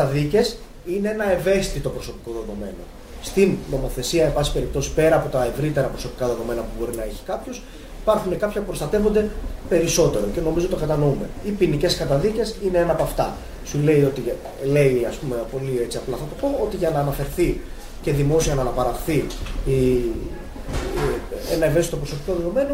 καταδίκες είναι ένα ευαίσθητο προσωπικό δεδομένο. Στην νομοθεσία, εν πάση περιπτώσει, πέρα από τα ευρύτερα προσωπικά δεδομένα που μπορεί να έχει κάποιος, υπάρχουν κάποια που προστατεύονται περισσότερο και νομίζω το κατανοούμε. Οι ποινικές καταδίκες είναι ένα από αυτά. Σου λέει, ας πούμε, πολύ έτσι απλά θα το πω, ότι για να αναφερθεί και δημόσια να αναπαραχθεί ένα ευαίσθητο προσωπικό δεδομένο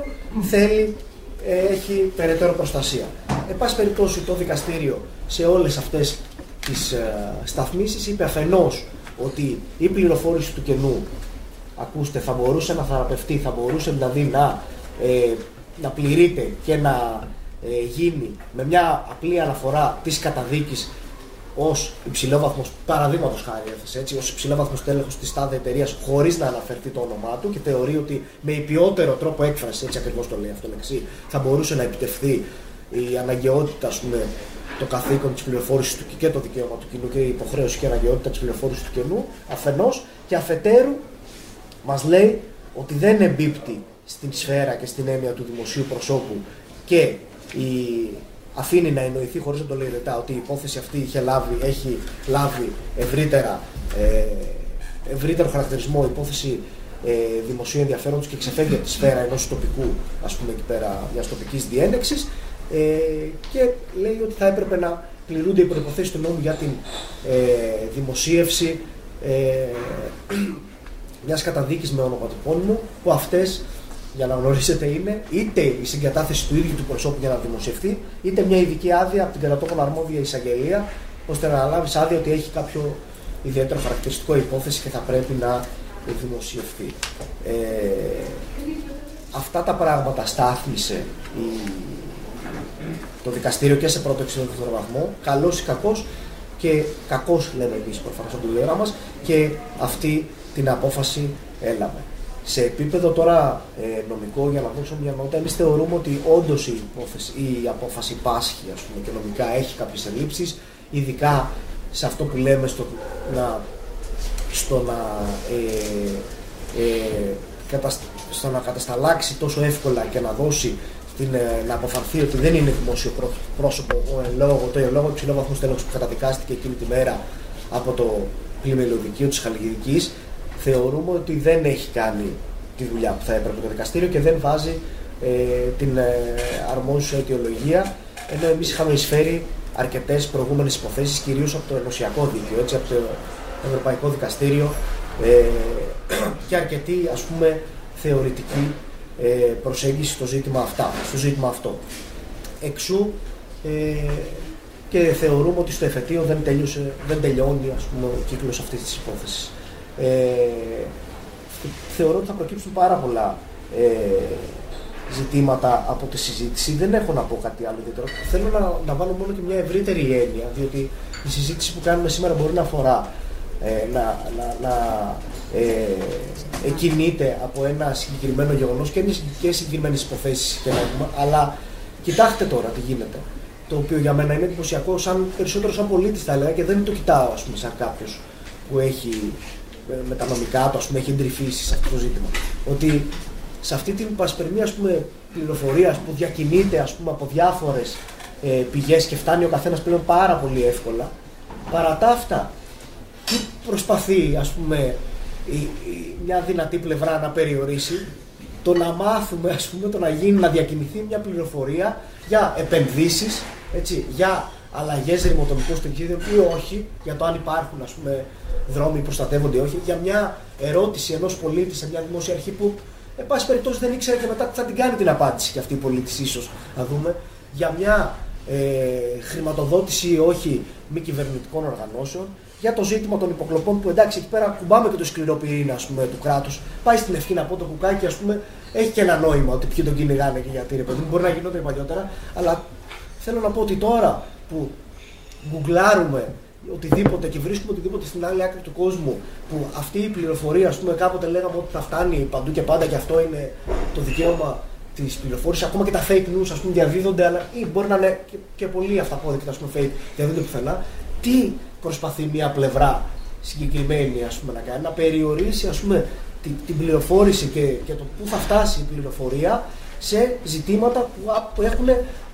έχει περαιτέρω προστασία. Εν πάση περιπτώσει, το δικαστήριο σε όλες αυτές τις σταθμίσεις είπε αφενός ότι η πληροφόρηση του κενού, ακούστε, θα μπορούσε να θεραπευτεί, θα μπορούσε δηλαδή να πληρείται και να γίνει με μια απλή αναφορά της καταδίκης ως υψηλόβαθμος, παραδείγματος χάρη έθεσε έτσι, ως υψηλόβαθμος τέλεχος της τάδε εταιρείας, χωρίς να αναφερθεί το όνομά του και θεωρεί ότι με υπιότερο τρόπο έκφραση, έτσι ακριβώς το λέει αυτό λεξί, θα μπορούσε να επιτευχθεί η αναγκαιότητα, ας πούμε, το καθήκον της πληροφόρησης του και το δικαίωμα του κοινού και η υποχρέωση και η αναγκαιότητα της πληροφόρησης του κοινού, αφενός, και αφετέρου μας λέει ότι δεν εμπίπτει στην σφαίρα και στην έννοια του δημοσίου προσώπου και αφήνει να εννοηθεί χωρίς να το λέει ρετά ότι η υπόθεση αυτή έχει λάβει ευρύτερο χαρακτηρισμό υπόθεση δημοσίου ενδιαφέροντος και ξεφεύγει από τη σφαίρα ενός τοπικού, ας πούμε εκεί πέρα, μιας τοπικής διένεξης, και λέει ότι θα έπρεπε να πληρούνται οι προϋποθέσεις του νόμου για την δημοσίευση μιας καταδίκης με ονοματεπώνυμο, που αυτές, για να γνωρίσετε, είναι είτε η συγκατάθεση του ίδιου του προσώπου για να δημοσιευτεί, είτε μια ειδική άδεια από την κατατόπων αρμόδια εισαγγελία, ώστε να λάβεις άδεια ότι έχει κάποιο ιδιαίτερο χαρακτηριστικό υπόθεση και θα πρέπει να δημοσιευτεί. Αυτά τα πράγματα στάθμισε το δικαστήριο και σε πρώτο και σε δεύτερο βαθμό, καλός ή κακός, και κακός λέμε εμείς προφανώς από την πλευρά μας, και αυτή την απόφαση έλαβε. Σε επίπεδο τώρα νομικό, για να δώσω μια νότα, εμείς θεωρούμε ότι όντως η απόφαση πάσχει, ας πούμε, και νομικά έχει κάποιες ελλείψεις, ειδικά σε αυτό που λέμε στο να κατασταλάξει τόσο εύκολα και να δώσει να αποφανθεί ότι δεν είναι δημόσιο πρόσωπο το εν λόγω υψηλόβαθμος τέλεχος που καταδικάστηκε εκείνη τη μέρα από το πλημελιωδικείο της Χαλκιδικής. Θεωρούμε ότι δεν έχει κάνει τη δουλειά που θα έπρεπε το δικαστήριο και δεν βάζει την αρμόζουσα αιτιολογία, ενώ εμείς είχαμε εισφέρει αρκετές προηγούμενες υποθέσεις, κυρίως από το ενωσιακό δίκαιο, έτσι, από το Ευρωπαϊκό Δικαστήριο, και αρκετή, ας πούμε, θεωρητική προσέγγιση στο ζήτημα αυτό. Εξού και θεωρούμε ότι στο εφετείο δεν τελειώνει, ας πούμε, ο κύκλος αυτής της υπόθεσης. Θεωρώ ότι θα προκύψουν πάρα πολλά ζητήματα από τη συζήτηση. Δεν έχω να πω κάτι άλλο ιδιαίτερο. Θέλω να βάλω μόνο και μια ευρύτερη έννοια, διότι η συζήτηση που κάνουμε σήμερα μπορεί να αφορά εκκινείται από ένα συγκεκριμένο γεγονός και συγκεκριμένες υποθέσεις, αλλά κοιτάξτε τώρα τι γίνεται. Το οποίο για μένα είναι εντυπωσιακό, περισσότερο σαν πολίτης θα έλεγα, και δεν το κοιτάω, ας πούμε, σαν κάποιος που έχει με τα νομικά του, ας πούμε, έχει εντρυφήσει σε αυτό το ζήτημα. Ότι σε αυτή την πασπερμή, ας πούμε, πληροφορίας που διακινείται, ας πούμε, από διάφορες πηγές και φτάνει ο καθένας πλέον πάρα πολύ εύκολα, παρά τα αυτά, τι προσπαθεί, ας πούμε, μια δυνατή πλευρά να περιορίσει? Το να μάθουμε, ας πούμε, το να διακινηθεί μια πληροφορία για επενδύσεις, έτσι, για αλλαγές ρημοτομικών στοιχείων ή όχι, για το αν υπάρχουν, ας πούμε, δρόμοι που προστατεύονται ή όχι, για μια ερώτηση ενός πολίτη σε μια δημόσια αρχή που, εν πάση περιπτώσει, δεν ήξερε και μετά τι θα την κάνει την απάντηση και αυτή η πολίτης, ίσως, να δούμε, για μια χρηματοδότηση ή όχι μη κυβερνητικών οργανώσεων, για το ζήτημα των υποκλοπών που, εντάξει, εκεί πέρα κουμπάμε και το σκληρό πυρήνα, ας πούμε, του κράτους. Πάει στην ευχή να πω το κουκάκι, ας πούμε, έχει και ένα νόημα ότι ποιοι τον κυνηγάνε και γιατί, ρε παιδί μου, μπορεί να γινόταν παλιότερα, αλλά θέλω να πω ότι τώρα που γκουγκλάρουμε οτιδήποτε και βρίσκουμε οτιδήποτε στην άλλη άκρη του κόσμου, που αυτή η πληροφορία, ας πούμε, κάποτε λέγαμε ότι θα φτάνει παντού και πάντα και αυτό είναι το δικαίωμα της πληροφόρησης, ακόμα και τα fake news, ας πούμε, διαδίδονται, αλλά ή μπορεί να είναι και πολύ αυταπόδεικτα, ας πούμε, fake, διαδίδονται πουθενά. Τι προσπαθεί μια πλευρά συγκεκριμένη, ας πούμε, να κάνει? Να περιορίσει, ας πούμε, την πληροφόρηση και το πού θα φτάσει η πληροφορία σε ζητήματα που έχουν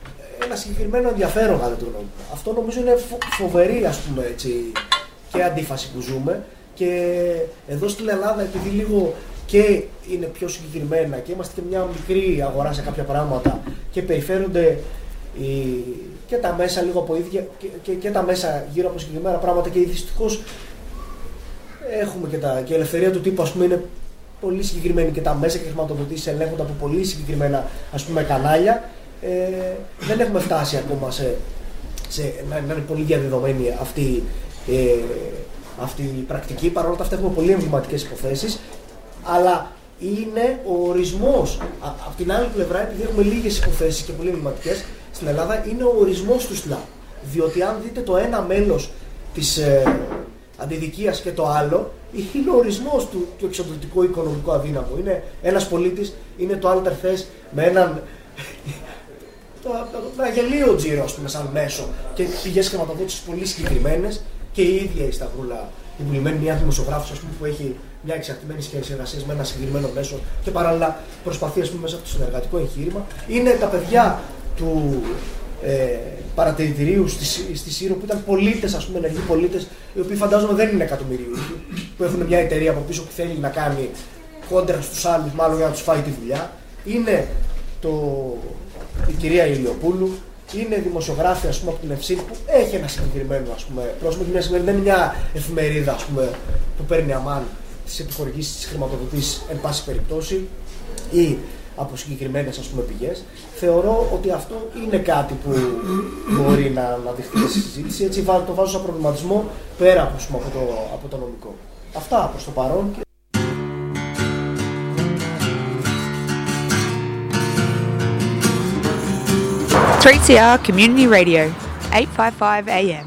ένα συγκεκριμένο ενδιαφέρον κατά τη γνώμη μου. Αυτό νομίζω είναι φοβερή, ας πούμε, έτσι, και αντίφαση που ζούμε. Και εδώ στην Ελλάδα, επειδή λίγο και είναι πιο συγκεκριμένα και είμαστε και μια μικρή αγορά σε κάποια πράγματα και περιφέρονται και τα μέσα λίγο από ίδια και τα μέσα γύρω από συγκεκριμένα πράγματα και δυστυχώς έχουμε και η ελευθερία του τύπου, ας πούμε, είναι πολύ συγκεκριμένη και τα μέσα και χρηματοδοτήσεις ελέγχονται από πολύ συγκεκριμένα, ας πούμε, κανάλια. Δεν έχουμε φτάσει ακόμα να είναι πολύ διαδεδομένη αυτή η πρακτική. Παρ' όλα αυτά έχουμε πολύ εμβληματικές υποθέσεις, αλλά είναι ο ορισμός. Από την άλλη πλευρά, επειδή έχουμε λίγες υποθέσεις και πολύ εμβληματικές στην Ελλάδα, είναι ο ορισμός του ΣΛΑΠ. Διότι αν δείτε το ένα μέλος της αντιδικίας και το άλλο, είναι ο ορισμός του εξοδοτικού οικονομικού αδύναμου. Είναι ένας πολίτης, είναι το alter θες με έναν γελίο τζίρο, ας πούμε, σαν μέσο και πηγές χρηματοδότησης πολύ συγκεκριμένες, και η ίδια η Σταυρούλα, η πουλημένη, μια δημοσιογράφος, ας πούμε, που έχει μια εξαρτημένη σχέση εργασίας με ένα συγκεκριμένο μέσο και παράλληλα προσπαθεί, ας πούμε, μέσα από το συνεργατικό εγχείρημα. Είναι τα παιδιά του παρατηρητηρίου στη Σύρο, που ήταν πολίτες, ας πούμε, ενεργοί πολίτες, οι οποίοι φαντάζομαι δεν είναι εκατομμυρίοι, που έχουν μια εταιρεία από πίσω που θέλει να κάνει κόντρα στους άλλους, μάλλον για να τους φάει τη δουλειά. Είναι η κυρία Ηλιοπούλου, είναι δημοσιογράφη, ας πούμε, από την Ευσύνη, που έχει ένα συγκεκριμένο, ας πούμε, πρόσωπο. Δεν είναι μια εφημερίδα, ας πούμε, που παίρνει αμάν τις επιχορηγήσεις, τις χρηματοδοτήσεις, εν πάση περιπτώσει, ή από συγκεκριμένες, ας πούμε, πηγές. Θεωρώ ότι αυτό είναι κάτι που μπορεί να δειχθεί στη συζήτηση. Έτσι το βάζω σαν προβληματισμό πέρα, ας πούμε, από το νομικό. Αυτά προς το παρόν. 3CR Community Radio, 855 AM.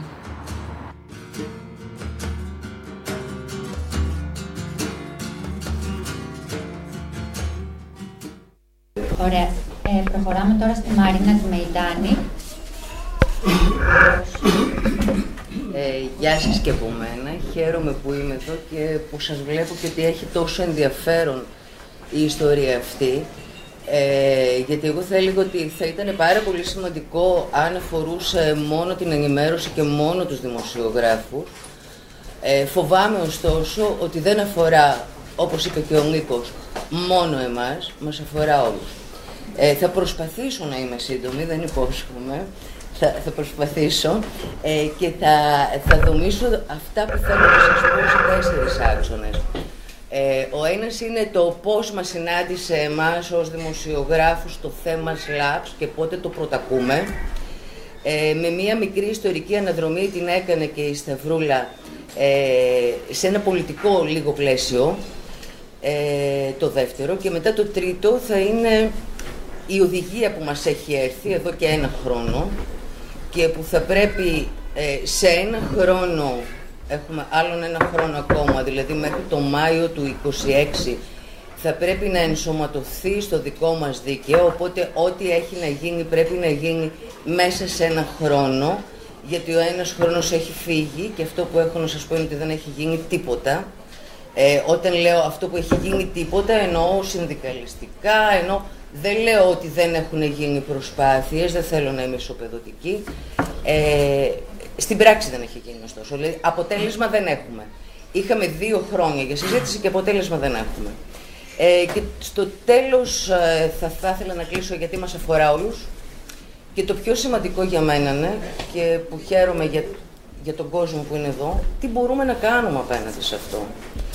Ωραία. Προχωράμε τώρα στη Μαρίνα τη Μεϊτάνη. Γεια σας και από μένα. Χαίρομαι που είμαι εδώ και που σας βλέπω και ότι έχει τόσο ενδιαφέρον η ιστορία αυτή. Γιατί εγώ θα έλεγα ότι θα ήταν πάρα πολύ σημαντικό αν αφορούσε μόνο την ενημέρωση και μόνο τους δημοσιογράφους. Φοβάμαι ωστόσο ότι δεν αφορά, όπως είπε και ο Νίκος, μόνο εμάς, μας αφορά όλους. Θα προσπαθήσω να είμαι σύντομη, δεν υπόσχομαι. Θα προσπαθήσω και θα δομήσω αυτά που θέλω να σας πω σε 4 άξονες. Ο ένας είναι το πώς μας συνάντησε εμάς ως δημοσιογράφους το θέμα SLAPS και πότε το πρωτακούμε. Με μία μικρή ιστορική αναδρομή την έκανε και η Σταυρούλα σε ένα πολιτικό λίγο πλαίσιο, το δεύτερο, και μετά το τρίτο θα είναι η οδηγία που μας έχει έρθει εδώ και 1 χρόνο και που θα πρέπει σε 1 χρόνο, έχουμε άλλον 1 χρόνο ακόμα, δηλαδή μέχρι το Μάιο του 2026 θα πρέπει να ενσωματωθεί στο δικό μας δίκαιο, οπότε ό,τι έχει να γίνει πρέπει να γίνει μέσα σε 1 χρόνο, γιατί ο 1 χρόνος έχει φύγει και αυτό που έχω να σας πω είναι ότι δεν έχει γίνει τίποτα. Όταν λέω αυτό που έχει γίνει τίποτα, εννοώ συνδικαλιστικά, δεν λέω ότι δεν έχουν γίνει προσπάθειες, δεν θέλω να είμαι ισοπεδωτική. Στην πράξη δεν έχει γίνει ωστόσο, δηλαδή αποτέλεσμα δεν έχουμε. Είχαμε 2 χρόνια για συζήτηση και αποτέλεσμα δεν έχουμε. Και στο τέλος θα ήθελα να κλείσω, γιατί μας αφορά όλους, και το πιο σημαντικό για μένα είναι, και που χαίρομαι για τον κόσμο που είναι εδώ, τι μπορούμε να κάνουμε απέναντι σε αυτό.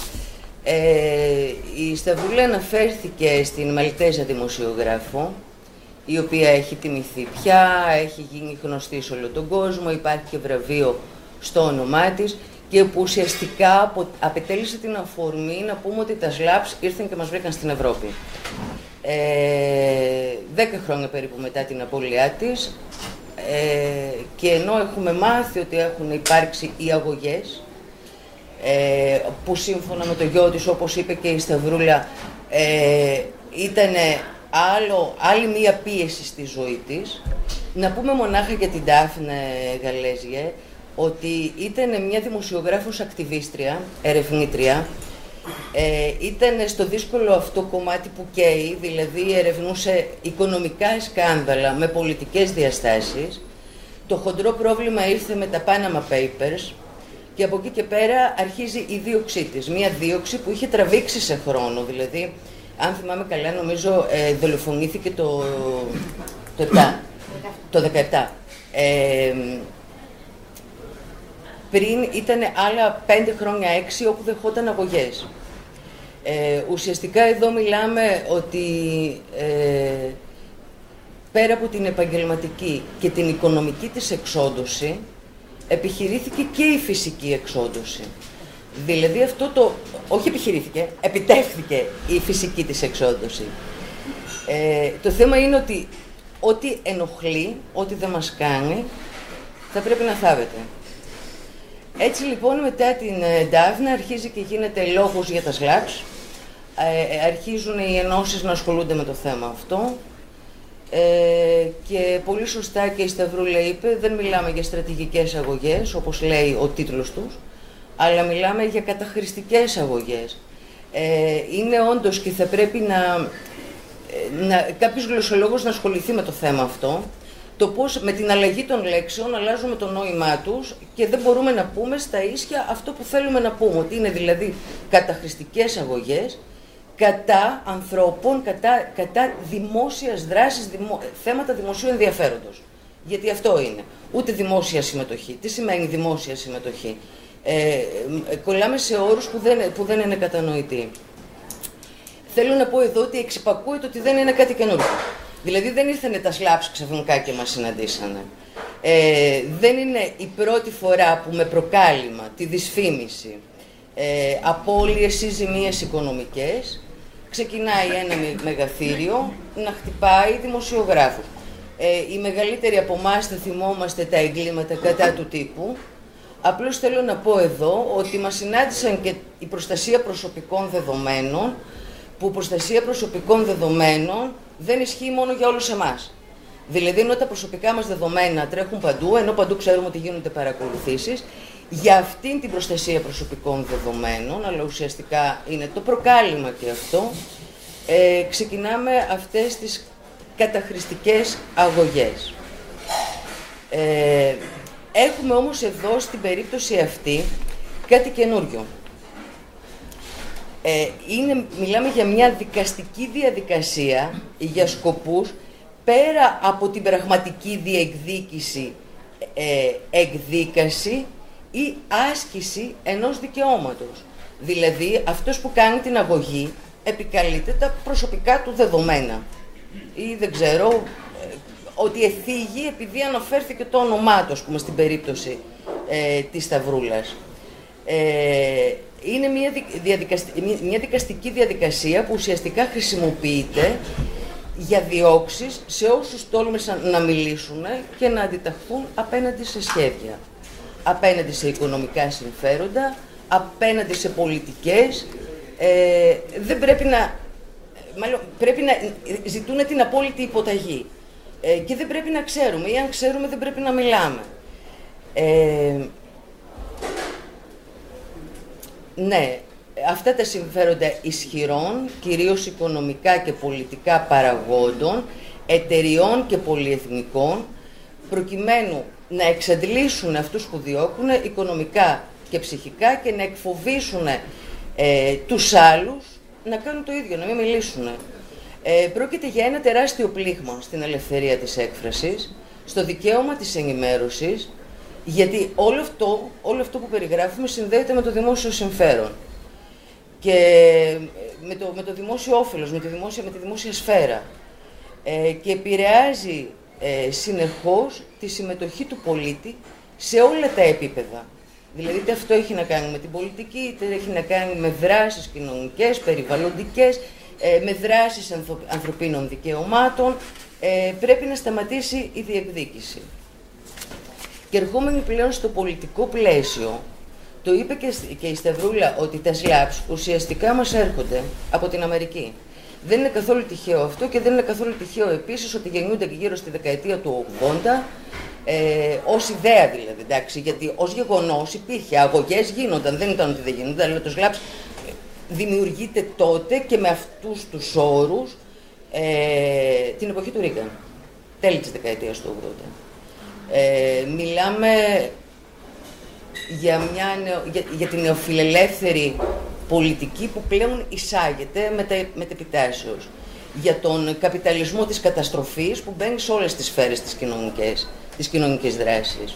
Η Σταυρούλα αναφέρθηκε στην Μαλτέζα δημοσιογράφο, η οποία έχει τιμηθεί πια, έχει γίνει γνωστή σε όλο τον κόσμο, υπάρχει και βραβείο στο όνομά της και που ουσιαστικά απετέλεσε την αφορμή να πούμε ότι τα SLAPS ήρθαν και μας βρήκαν στην Ευρώπη. 10 χρόνια περίπου μετά την απώλειά της, και ενώ έχουμε μάθει ότι έχουν υπάρξει οι αγωγές, που σύμφωνα με το γιο της, όπως είπε και η Σταυρούλα, ήταν άλλη μία πίεση στη ζωή της. Να πούμε μονάχα για την Ντάφνε Γαλέζιε ότι ήταν μια δημοσιογράφος ακτιβίστρια, ερευνήτρια, Ήταν στο δύσκολο αυτό κομμάτι που καίει, δηλαδή ερευνούσε οικονομικά σκάνδαλα με πολιτικές διαστάσεις. Το χοντρό πρόβλημα ήρθε με τα Panama Papers και από εκεί και πέρα αρχίζει η δίωξή της. Μία δίωξη που είχε τραβήξει σε χρόνο, δηλαδή, αν θυμάμαι καλά, νομίζω δολοφονήθηκε το 17. Πριν ήταν άλλα 5 χρόνια, 6, όπου δεχόταν αγωγές. Ουσιαστικά εδώ μιλάμε ότι πέρα από την επαγγελματική και την οικονομική της εξόντωση, επιχειρήθηκε και η φυσική εξόντωση. Δηλαδή αυτό όχι επιχειρήθηκε, επιτεύχθηκε η φυσική της εξόντωση. Το θέμα είναι ότι ό,τι ενοχλεί, ό,τι δεν μας κάνει, θα πρέπει να θάβεται. Έτσι λοιπόν μετά την Ντάφνα αρχίζει και γίνεται λόγος για τα SLAPS. Αρχίζουν οι ενώσεις να ασχολούνται με το θέμα αυτό. Και πολύ σωστά και η Σταυρούλα είπε, δεν μιλάμε για στρατηγικές αγωγές, όπως λέει ο τίτλος τους, αλλά μιλάμε για καταχρηστικές αγωγές. Είναι όντως και θα πρέπει κάποιος γλωσσολόγος να ασχοληθεί με το θέμα αυτό, το πώς με την αλλαγή των λέξεων αλλάζουμε το νόημά τους και δεν μπορούμε να πούμε στα ίσια αυτό που θέλουμε να πούμε, ότι είναι δηλαδή καταχρηστικές αγωγές κατά ανθρώπων, κατά δημόσιας δράσης, θέματα δημοσίου ενδιαφέροντος. Γιατί αυτό είναι. Ούτε δημόσια συμμετοχή. Τι σημαίνει δημόσια συμμετοχή? Κολλάμε σε όρους που δεν είναι κατανοητοί. Θέλω να πω εδώ ότι εξυπακούεται ότι δεν είναι κάτι καινούργιο. Δηλαδή δεν ήρθανε τα SLAPS ξαφνικά και μας συναντήσανε. Δεν είναι η πρώτη φορά που με προκάλημα, τη δυσφήμιση, απώλειες ή ζημίες οικονομικές, ξεκινάει ένα μεγαθύριο να χτυπάει δημοσιογράφους. Οι μεγαλύτεροι από εμάς θα θυμόμαστε τα εγκλήματα κατά του τύπου. Απλώς θέλω να πω εδώ ότι μας συνάντησαν και η προστασία προσωπικών δεδομένων, που προστασία προσωπικών δεδομένων δεν ισχύει μόνο για όλους εμάς. Δηλαδή, ενώ τα προσωπικά μας δεδομένα τρέχουν παντού, ενώ παντού ξέρουμε ότι γίνονται παρακολουθήσεις, για αυτήν την προστασία προσωπικών δεδομένων, αλλά ουσιαστικά είναι το προκάλημα και αυτό, ξεκινάμε αυτές τις καταχρηστικές αγωγές. Έχουμε όμως εδώ, στην περίπτωση αυτή, κάτι καινούριο. Μιλάμε για μια δικαστική διαδικασία για σκοπούς πέρα από την πραγματική διεκδίκηση, εκδίκαση ή άσκηση ενός δικαιώματος. Δηλαδή, αυτός που κάνει την αγωγή επικαλείται τα προσωπικά του δεδομένα. Ή δεν ξέρω, ότι εθίγει επειδή αναφέρθηκε το όνομά του, ας πούμε, στην περίπτωση της Σταυρούλας. Είναι μια δικαστική διαδικασία που ουσιαστικά χρησιμοποιείται για διώξεις σε όσους τόλμησαν να μιλήσουν και να αντιταχθούν απέναντι σε σχέδια, απέναντι σε οικονομικά συμφέροντα, απέναντι σε πολιτικές. Δεν πρέπει πρέπει να ζητούν την απόλυτη υποταγή και δεν πρέπει να ξέρουμε, ή αν ξέρουμε δεν πρέπει να μιλάμε. Ναι, αυτά τα συμφέροντα ισχυρών, κυρίως οικονομικά και πολιτικά παραγόντων, εταιριών και πολυεθνικών, προκειμένου να εξαντλήσουν αυτούς που διώκουν οικονομικά και ψυχικά και να εκφοβήσουν τους άλλους να κάνουν το ίδιο, να μην μιλήσουν. Πρόκειται για ένα τεράστιο πλήγμα στην ελευθερία της έκφρασης, στο δικαίωμα της ενημέρωσης, γιατί όλο αυτό που περιγράφουμε συνδέεται με το δημόσιο συμφέρον και με το δημόσιο όφελος, με τη δημόσια σφαίρα και επηρεάζει συνεχώς τη συμμετοχή του πολίτη σε όλα τα επίπεδα. Δηλαδή, είτε αυτό έχει να κάνει με την πολιτική, είτε έχει να κάνει με δράσεις κοινωνικές, περιβαλλοντικές, με δράσεις ανθρωπίνων δικαιωμάτων. Πρέπει να σταματήσει η διεκδίκηση. Και ερχόμενοι πλέον στο πολιτικό πλαίσιο, το είπε και η Σταυρούλα ότι τα SLAPS ουσιαστικά μας έρχονται από την Αμερική. Δεν είναι καθόλου τυχαίο αυτό και δεν είναι καθόλου τυχαίο επίσης ότι γεννιούνται και γύρω στη δεκαετία του 80, ως ιδέα δηλαδή, εντάξει, γιατί ως γεγονός υπήρχε, αγωγές γίνονταν, δεν ήταν ότι δεν γίνονταν, αλλά το SLAPS δημιουργείται τότε και με αυτούς τους όρους την εποχή του Ρίγκαν, τέλη της δεκαετίας του 80. Μιλάμε για την νεοφιλελεύθερη πολιτική που πλέον εισάγεται μετεπιτάσεως, για τον καπιταλισμό της καταστροφής που μπαίνει σε όλες τις σφαίρες της κοινωνικής δράσης.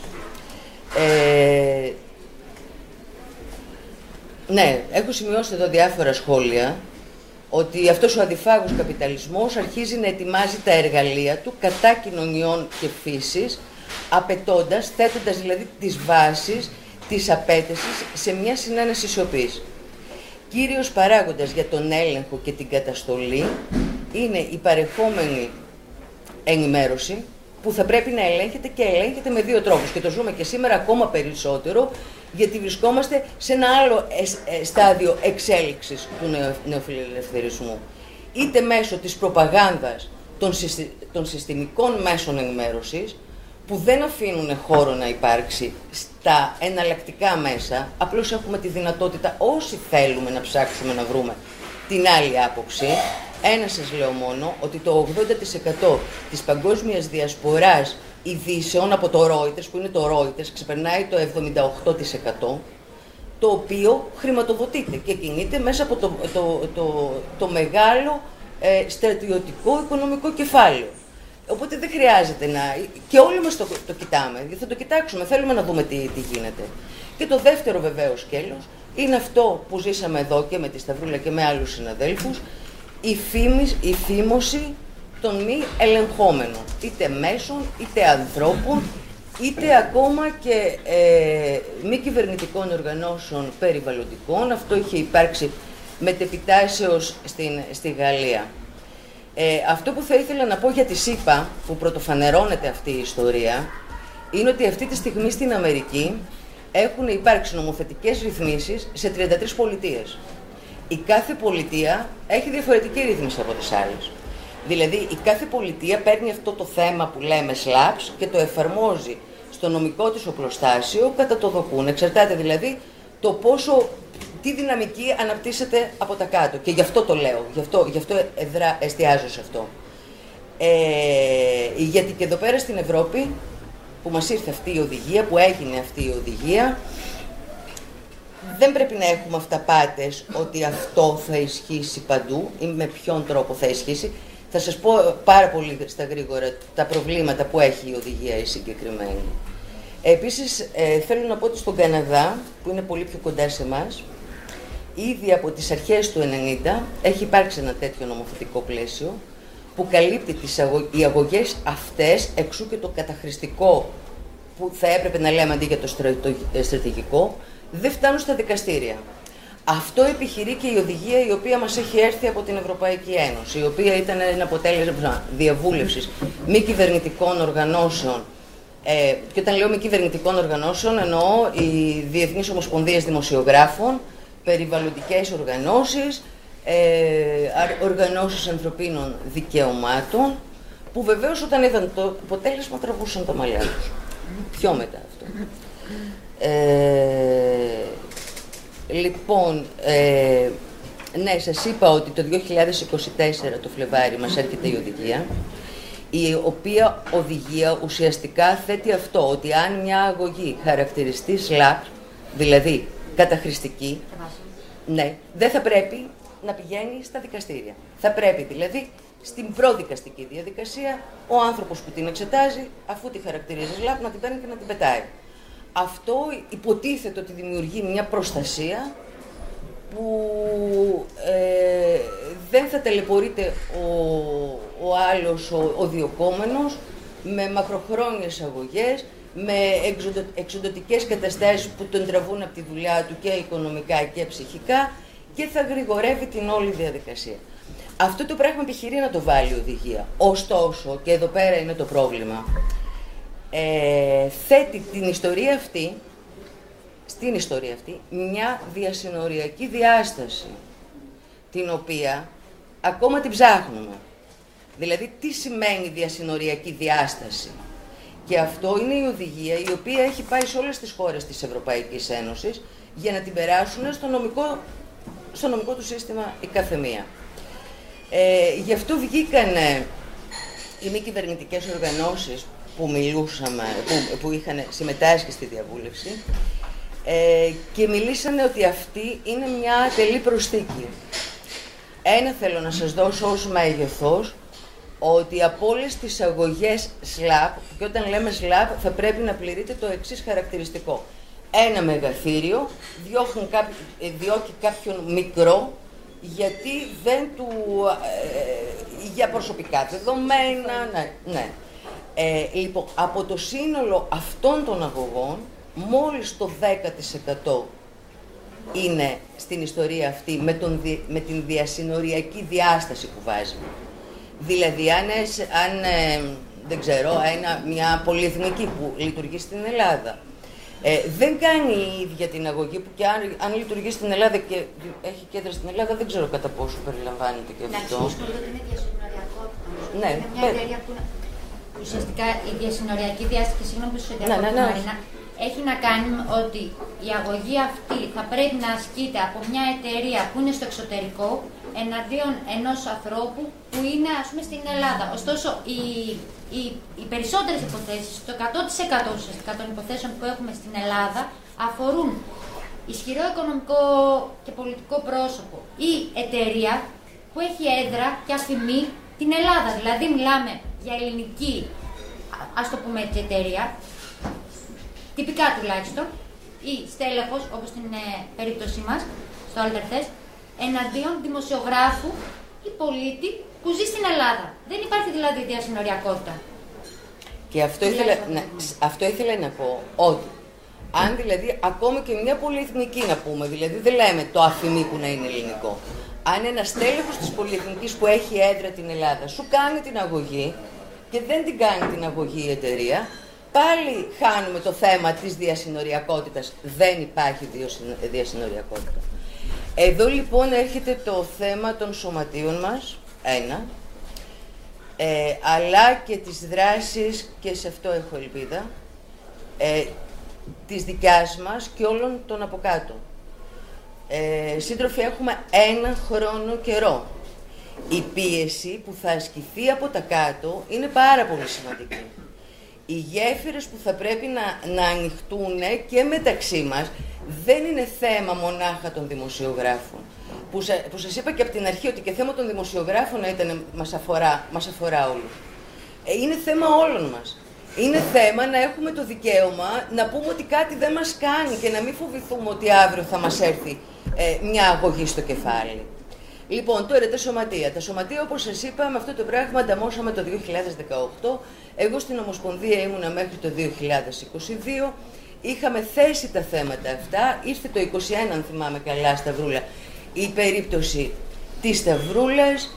Ναι, έχω σημειώσει εδώ διάφορα σχόλια ότι αυτός ο αδιφάγος καπιταλισμός αρχίζει να ετοιμάζει τα εργαλεία του κατά κοινωνιών και φύσης, θέτοντας δηλαδή τις βάσεις της απέτησης σε μια συνένεση σιωπής. Κύριος παράγοντας για τον έλεγχο και την καταστολή είναι η παρεχόμενη ενημέρωση, που θα πρέπει να ελέγχεται και ελέγχεται με δύο τρόπους. Και το ζούμε και σήμερα ακόμα περισσότερο, γιατί βρισκόμαστε σε ένα άλλο στάδιο εξέλιξης του νεοφιλελευθερισμού. Είτε μέσω της προπαγάνδας των συστημικών μέσων ενημέρωσης, που δεν αφήνουν χώρο να υπάρξει στα εναλλακτικά μέσα, απλώς έχουμε τη δυνατότητα όσοι θέλουμε να ψάξουμε να βρούμε την άλλη άποψη. Ένα σας λέω μόνο, ότι το 80% της παγκόσμιας διασποράς ειδήσεων από το Reuters, που είναι το Reuters, ξεπερνάει το 78%, το οποίο χρηματοδοτείται και κινείται μέσα από το μεγάλο στρατιωτικό οικονομικό κεφάλαιο. Οπότε δεν χρειάζεται να... Και όλοι μας το κοιτάμε, γιατί θα το κοιτάξουμε, θέλουμε να δούμε τι γίνεται. Και το δεύτερο βεβαίως σκέλος είναι αυτό που ζήσαμε εδώ και με τη Σταυρούλα και με άλλους συναδέλφους, η φήμωση των μη ελεγχόμενων, είτε μέσων, είτε ανθρώπων, είτε ακόμα και μη κυβερνητικών οργανώσεων περιβαλλοντικών. Αυτό είχε υπάρξει μετεπιτάσεως στη Γαλλία. Αυτό που θα ήθελα να πω για τη ΣΥΠΑ, που πρωτοφανερώνεται αυτή η ιστορία, είναι ότι αυτή τη στιγμή στην Αμερική έχουν υπάρξει νομοθετικές ρυθμίσεις σε 33 πολιτείες. Η κάθε πολιτεία έχει διαφορετική ρύθμιση από τις άλλες. Δηλαδή, η κάθε πολιτεία παίρνει αυτό το θέμα που λέμε SLAPS και το εφαρμόζει στο νομικό της οπλοστάσιο κατά το δοκούν. Εξαρτάται δηλαδή τι δυναμική αναπτύσσεται από τα κάτω. Και γι' αυτό το λέω, γι' αυτό εστιάζω σε αυτό. Γιατί και εδώ πέρα στην Ευρώπη, που μας ήρθε αυτή η οδηγία, που έγινε αυτή η οδηγία, δεν πρέπει να έχουμε αυταπάτες ότι αυτό θα ισχύσει παντού ή με ποιον τρόπο θα ισχύσει. Θα σας πω πάρα πολύ στα γρήγορα τα προβλήματα που έχει η οδηγία η συγκεκριμένη. Επίσης, θέλω να πω ότι στον Καναδά, που είναι πολύ πιο κοντά σε εμάς, ήδη από τις αρχές του 1990 έχει υπάρξει ένα τέτοιο νομοθετικό πλαίσιο που καλύπτει οι αγωγές αυτές, εξού και το καταχρηστικό που θα έπρεπε να λέμε αντί για το στρατηγικό, δεν φτάνουν στα δικαστήρια. Αυτό επιχειρεί και η οδηγία η οποία μας έχει έρθει από την Ευρωπαϊκή Ένωση, η οποία ήταν ένα αποτέλεσμα διαβούλευσης μη κυβερνητικών οργανώσεων. Και όταν λέω μη κυβερνητικών οργανώσεων, εννοώ οι Διεθνείς Ομοσπονδίες Δημοσιογράφων, περιβαλλοντικές οργανώσεις, οργανώσεις ανθρωπίνων δικαιωμάτων, που βεβαίως όταν είδαν το αποτέλεσμα τραβούσαν τα μαλλιά τους. Πιο μετά αυτό. Λοιπόν, ναι, σας είπα ότι το 2024 το Φλεβάρι μας έρχεται η οδηγία, η οποία οδηγία ουσιαστικά θέτει αυτό, ότι αν μια αγωγή χαρακτηριστεί SLAPS, δηλαδή καταχρηστική, ναι, δεν θα πρέπει να πηγαίνει στα δικαστήρια. Θα πρέπει δηλαδή στην προδικαστική διαδικασία ο άνθρωπος που την εξετάζει, αφού τη χαρακτηρίζει SLAPS, να την παίρνει και να την πετάει. Αυτό υποτίθεται ότι δημιουργεί μια προστασία που δεν θα ταλαιπωρείται ο άλλος, ο διωκόμενος, με μακροχρόνιες αγωγές, με εξοντωτικές καταστάσεις που τον τραβούν από τη δουλειά του και οικονομικά και ψυχικά, και θα γρηγορεύει την όλη διαδικασία. Αυτό το πράγμα επιχειρεί να το βάλει η οδηγία. Ωστόσο, και εδώ πέρα είναι το πρόβλημα, θέτει στην ιστορία αυτή μια διασυνοριακή διάσταση, την οποία ακόμα την ψάχνουμε. Δηλαδή, τι σημαίνει διασυνοριακή διάσταση? Και αυτό είναι η οδηγία η οποία έχει πάει σε όλες τις χώρες της Ευρωπαϊκής Ένωσης για να την περάσουν στο νομικό στο νομικό του σύστημα η καθεμία. Γι' αυτό βγήκαν οι μη κυβερνητικές οργανώσεις που μιλούσαμε, που είχαν συμμετάσχει στη διαβούλευση και μιλήσανε ότι αυτή είναι μια ατελή προσθήκη. Ένα θέλω να σας δώσω ως μέγεθος, ότι από όλες τις αγωγές ΣΛΑΠ, και όταν λέμε ΣΛΑΠ θα πρέπει να πληρείται το εξής χαρακτηριστικό. Ένα μεγαθύριο διώκει κάποιον μικρό, γιατί δεν του... για προσωπικά δεδομένα, ναι. Λοιπόν, από το σύνολο αυτών των αγωγών, μόλις το 10% είναι στην ιστορία αυτή με την διασυνοριακή διάσταση που βάζει. Δηλαδή, αν δεν ξέρω, μια πολυεθνική που λειτουργεί στην Ελλάδα, δεν κάνει η ίδια την αγωγή που και αν λειτουργεί στην Ελλάδα και έχει κέντρα στην Ελλάδα, δεν ξέρω κατά πόσο περιλαμβάνεται και αυτό. Να ότι είναι διασυνοριακότητα. Ναι, είναι μια εταιρεία που ουσιαστικά η διασυνοριακή διάσταση, συγγνώμη που σου διακόπτω, Μαρίνα, έχει να κάνει με ότι η αγωγή αυτή θα πρέπει να ασκείται από μια εταιρεία που είναι στο εξωτερικό εναντίον ενός ανθρώπου που είναι, ας πούμε, στην Ελλάδα. Ωστόσο, οι περισσότερες υποθέσεις, το 100% ουσιαστικά των υποθέσεων που έχουμε στην Ελλάδα, αφορούν ισχυρό οικονομικό και πολιτικό πρόσωπο ή εταιρεία που έχει έδρα και αφημί την Ελλάδα. Δηλαδή, μιλάμε για ελληνική, ας το πούμε έτσι, εταιρεία, τυπικά τουλάχιστον, ή στέλεχος, όπως στην περίπτωσή μας, στο Alter, εναντίον δημοσιογράφου ή πολίτη που ζει στην Ελλάδα. Δεν υπάρχει δηλαδή διασυνοριακότητα. Και αυτό ήθελα να πω, ότι αν δηλαδή ακόμη και μια πολυεθνική να πούμε, δηλαδή δεν λέμε το αφημί που να είναι ελληνικό, αν ένας τέλεχος της πολυεθνικής που έχει έδρα την Ελλάδα σου κάνει την αγωγή και δεν την κάνει την αγωγή η εταιρεία, πάλι χάνουμε το θέμα της διασυνοριακότητας. Δεν υπάρχει διασυνοριακότητα. Εδώ λοιπόν έρχεται το θέμα των σωματείων μας, αλλά και τις δράσεις, και σε αυτό έχω ελπίδα, της δικιάς μας και όλων των από κάτω. Σύντροφοι, έχουμε 1 χρόνο καιρό. Η πίεση που θα ασκηθεί από τα κάτω είναι πάρα πολύ σημαντική. Οι γέφυρες που θα πρέπει να ανοιχτούν και μεταξύ μας δεν είναι θέμα μονάχα των δημοσιογράφων. Που σας είπα και από την αρχή ότι και θέμα των δημοσιογράφων μας αφορά όλους. Είναι θέμα όλων μας. Είναι θέμα να έχουμε το δικαίωμα να πούμε ότι κάτι δεν μας κάνει και να μην φοβηθούμε ότι αύριο θα μας έρθει μια αγωγή στο κεφάλι. Λοιπόν, τώρα τα σωματεία. Τα σωματεία, όπως σας είπα, με αυτό το πράγμα ανταμώσαμε το 2018. Εγώ στην Ομοσπονδία ήμουνα μέχρι το 2022. Είχαμε θέσει τα θέματα αυτά. Ήρθε το 21, αν θυμάμαι καλά, Σταυρούλα, η περίπτωση της Σταυρούλας.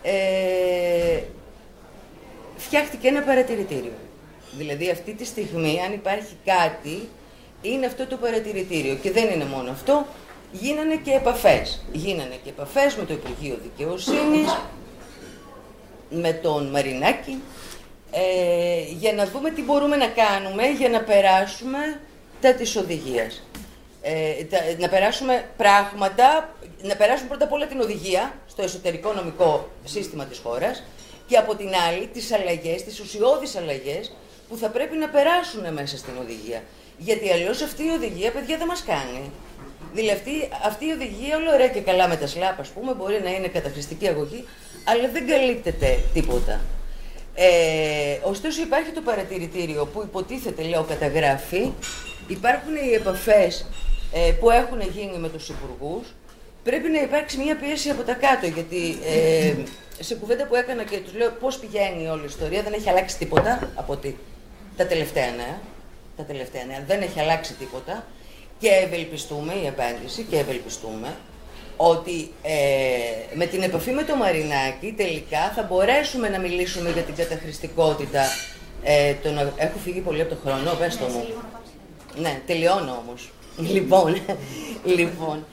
Φτιάχτηκε ένα παρατηρητήριο. Δηλαδή, αυτή τη στιγμή, αν υπάρχει κάτι, είναι αυτό το παρατηρητήριο. Και δεν είναι μόνο αυτό. Γίνανε και επαφές. Γίνανε και επαφές με το Υπουργείο Δικαιοσύνης, με τον Μαρινάκη, για να δούμε τι μπορούμε να κάνουμε για να περάσουμε τα της οδηγίας. Να περάσουμε πράγματα, να περάσουμε πρώτα απ' όλα την οδηγία στο εσωτερικό νομικό σύστημα της χώρας και από την άλλη τις αλλαγές, τις ουσιώδεις αλλαγές που θα πρέπει να περάσουν μέσα στην οδηγία. Γιατί αλλιώς αυτή η οδηγία, παιδιά, δεν μας κάνει. Δηλαδή αυτή η οδηγία, όλο ωραία και καλά με τα ΣΛΑΠ, ας πούμε, μπορεί να είναι καταχρηστική αγωγή, αλλά δεν καλύπτεται τίποτα. Ωστόσο υπάρχει το παρατηρητήριο που υποτίθεται, λέω, καταγράφει. Υπάρχουν οι επαφές που έχουν γίνει με τους υπουργούς. Πρέπει να υπάρξει μια πίεση από τα κάτω, γιατί σε κουβέντα που έκανα και τους λέω πώς πηγαίνει όλη η ιστορία, δεν έχει αλλάξει τίποτα από τα τελευταία νέα. Δεν έχει αλλάξει τίποτα. Και ευελπιστούμε, η απάντηση, και ευελπιστούμε ότι με την επαφή με το Μαρινάκη τελικά θα μπορέσουμε να μιλήσουμε για την καταχρηστικότητα. Έχω φύγει πολύ από το χρόνο, πες το μου. Ναι, τελειώνω όμως. Λοιπόν,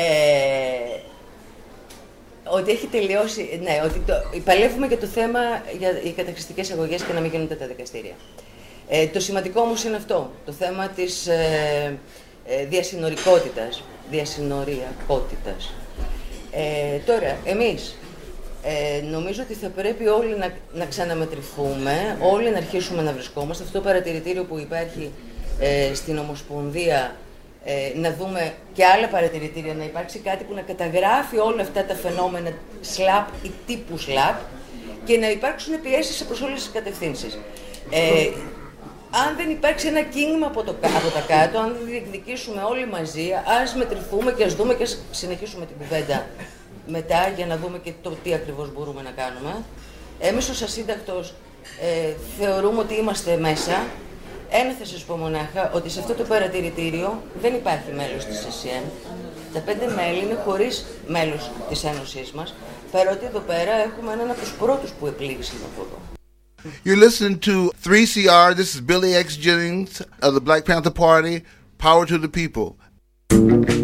ότι έχει τελειώσει, ναι, ότι παλεύουμε για το θέμα για οι καταχρηστικές αγωγές και να μην γίνονται τα δικαστήρια. Το σημαντικό όμως είναι αυτό, το θέμα της διασυνοριακότητας. Τώρα, εμείς νομίζω ότι θα πρέπει όλοι να ξαναμετρηθούμε, όλοι να αρχίσουμε να βρισκόμαστε. Αυτό το παρατηρητήριο που υπάρχει στην Ομοσπονδία, να δούμε και άλλα παρατηρητήρια, να υπάρξει κάτι που να καταγράφει όλα αυτά τα φαινόμενα SLAP ή τύπου SLAP και να υπάρξουν πιέσεις προς όλες τις κατευθύνσεις. Αν δεν υπάρξει ένα κίνημα από τα κάτω, αν δεν διεκδικήσουμε όλοι μαζί, ας μετρηθούμε και ας δούμε και ας συνεχίσουμε την κουβέντα μετά για να δούμε και το τι ακριβώς μπορούμε να κάνουμε. Εμείς ως ασύντακτος θεωρούμε ότι είμαστε μέσα. Ένα θα σας πω μονάχα, ότι σε αυτό το παρατηρητήριο δεν υπάρχει μέλος της SCN. Τα 5 μέλη είναι χωρίς μέλος της Ένωσής μας, παρότι εδώ πέρα έχουμε έναν από τους πρώτους που επλήγησαν από εδώ. You're listening to 3CR. This is Billy X. Jennings of the Black Panther Party. Power to the people.